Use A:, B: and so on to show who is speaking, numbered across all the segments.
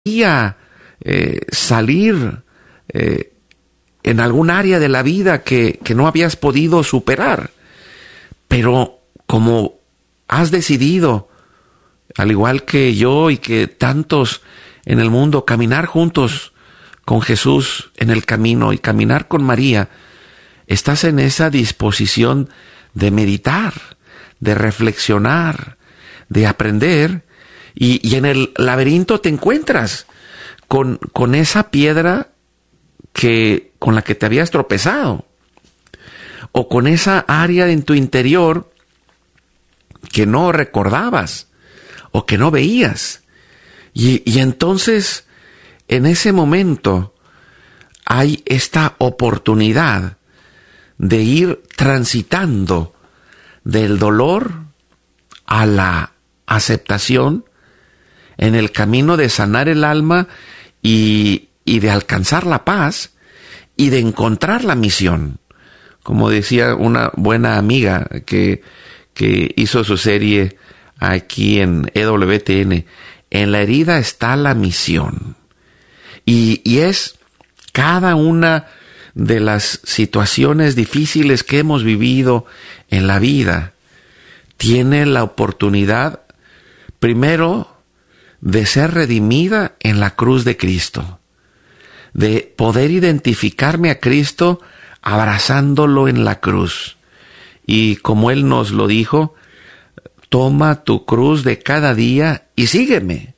A: salir en algún área de la vida que no habías podido superar. Pero como has decidido, al igual que yo y que tantos en el mundo, caminar juntos con Jesús en el camino y caminar con María, estás en esa disposición de meditar, de reflexionar, de aprender, y en el laberinto te encuentras con esa piedra con la que te habías tropezado, o con esa área en tu interior que no recordabas o que no veías. Y entonces, en ese momento, hay esta oportunidad de ir transitando del dolor a la aceptación en el camino de sanar el alma y de alcanzar la paz y de encontrar la misión. Como decía una buena amiga que hizo su serie aquí en EWTN, en la herida está la misión. Y es cada una de las situaciones difíciles que hemos vivido en la vida, tiene la oportunidad, primero, de ser redimida en la cruz de Cristo, de poder identificarme a Cristo abrazándolo en la cruz. Y como Él nos lo dijo, toma tu cruz de cada día y sígueme.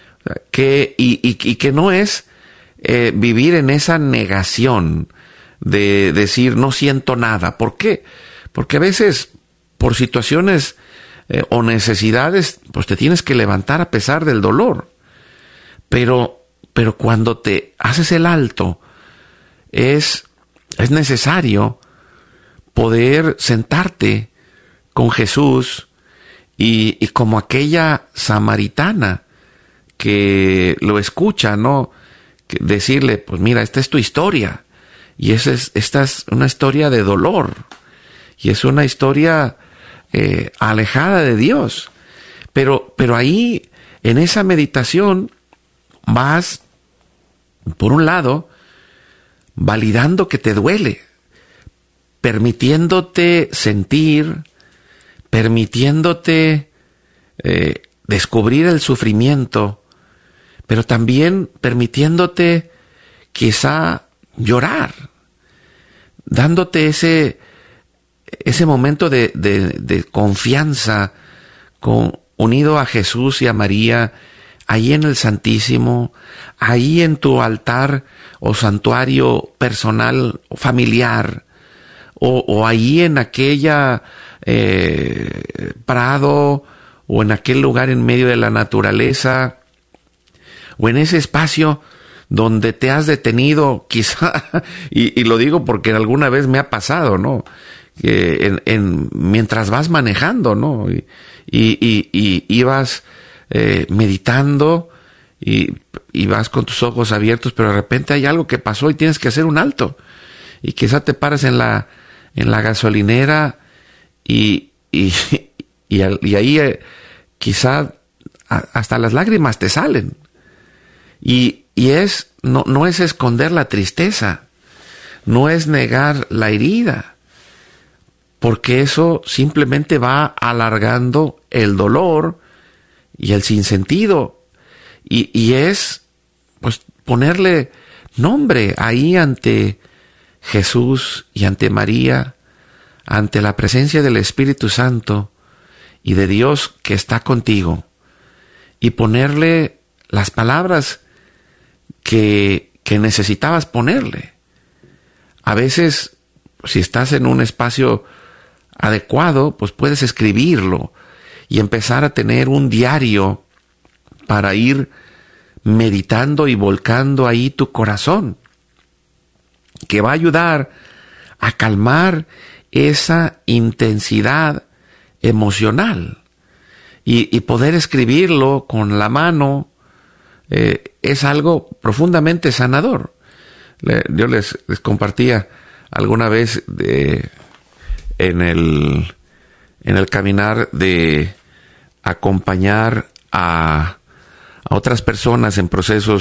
A: Y que no es vivir en esa negación de decir no siento nada. ¿Por qué? Porque a veces por situaciones o necesidades pues te tienes que levantar a pesar del dolor. Pero cuando te haces el alto es necesario poder sentarte con Jesús y como aquella samaritana que lo escucha, ¿no? Decirle, pues mira, esta es tu historia. Y esta es una historia de dolor. Y es una historia alejada de Dios. Pero ahí, en esa meditación, vas, por un lado, validando que te duele, permitiéndote sentir, permitiéndote descubrir el sufrimiento, pero también permitiéndote quizá llorar, dándote ese momento de confianza unido a Jesús y a María, ahí en el Santísimo, ahí en tu altar o santuario personal o familiar, o ahí en aquella prado o en aquel lugar en medio de la naturaleza, o en ese espacio donde te has detenido, quizá, y lo digo porque alguna vez me ha pasado, ¿no? Mientras vas manejando, ¿no? Y vas meditando y vas con tus ojos abiertos, pero de repente hay algo que pasó y tienes que hacer un alto. Y quizá te paras en la gasolinera y ahí quizá hasta las lágrimas te salen. Y no es esconder la tristeza, no es negar la herida, porque eso simplemente va alargando el dolor y el sinsentido. Y es pues ponerle nombre ahí ante Jesús y ante María, ante la presencia del Espíritu Santo y de Dios que está contigo, y ponerle las palabras que necesitabas ponerle. A veces, si estás en un espacio adecuado, pues puedes escribirlo y empezar a tener un diario para ir meditando y volcando ahí tu corazón, que va a ayudar a calmar esa intensidad emocional. Y poder escribirlo con la mano es algo profundamente sanador. Yo les compartía alguna vez en el caminar de acompañar a a otras personas en procesos